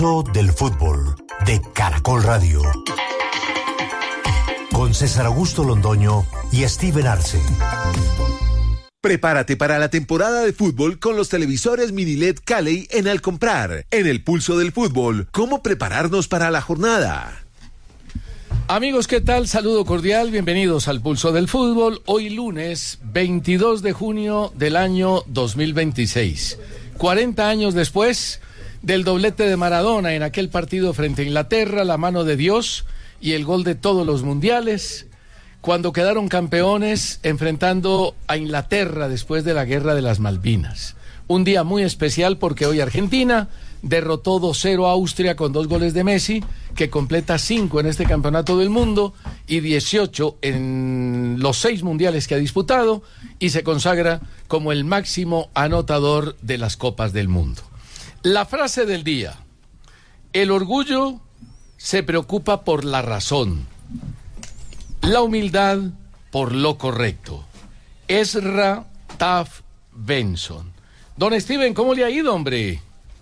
Del fútbol de Caracol Radio con César Augusto Londoño y Steven Arce. Prepárate para la temporada de fútbol con los televisores mini LED Cali en Al Comprar. En el pulso del fútbol, ¿cómo prepararnos para la jornada? Amigos, ¿qué tal? Saludo cordial, bienvenidos al Pulso del Fútbol. Hoy lunes 22 de junio del año 2026. 40 años después del doblete de Maradona en aquel partido frente a Inglaterra, la mano de Dios y el gol de todos los mundiales, cuando quedaron campeones enfrentando a Inglaterra después de la Guerra de las Malvinas. Un día muy especial porque hoy Argentina derrotó 2-0 a Austria con 2 goles de Messi, que completa 5 en este campeonato del mundo y 18 en los 6 mundiales que ha disputado, y se consagra como el máximo anotador de las Copas del Mundo. La frase del día: el orgullo se preocupa por la razón, la humildad por lo correcto. Ezra Taft Benson. Don Steven, ¿cómo le ha ido, hombre?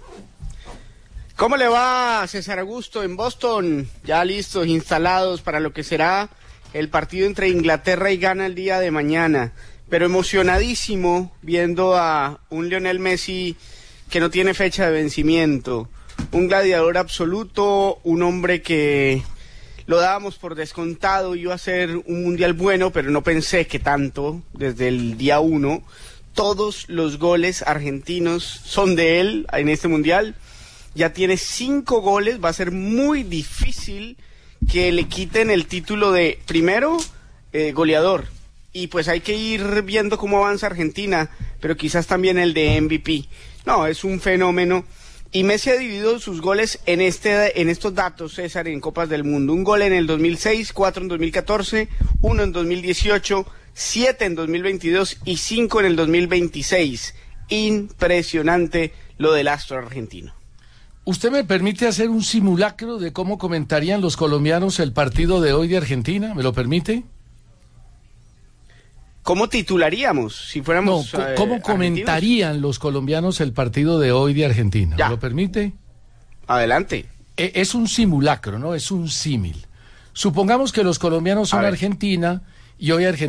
¿Cómo le va, César Augusto, en Boston? Ya listos, instalados para lo que será el partido entre Inglaterra y Ghana el día de mañana. Pero emocionadísimo viendo a un Lionel Messi que no tiene fecha de vencimiento. Un gladiador absoluto, un hombre que lo dábamos por descontado, iba a ser un mundial bueno, pero no pensé que tanto, desde el día 1. Todos los goles argentinos son de él en este mundial. Ya tiene 5 goles, va a ser muy difícil que le quiten el título de, primero, goleador. Y pues hay que ir viendo cómo avanza Argentina, pero quizás también el de MVP. No, es un fenómeno. Y Messi ha dividido sus goles en estos datos, César, en Copas del Mundo. 1 gol en el 2006, 4 en 2014, 1 en 2018, 7 en 2022 y 5 en el 2026. Impresionante lo del astro argentino. ¿Usted me permite hacer un simulacro de cómo comentarían los colombianos el partido de hoy de Argentina? ¿Me lo permite? ¿Cómo titularíamos si fuéramos ¿cómo comentarían los colombianos el partido de hoy de Argentina? ¿Me lo permite? Adelante. Es un simulacro, ¿no? Es un símil. Supongamos que los colombianos son Argentina y hoy Argentina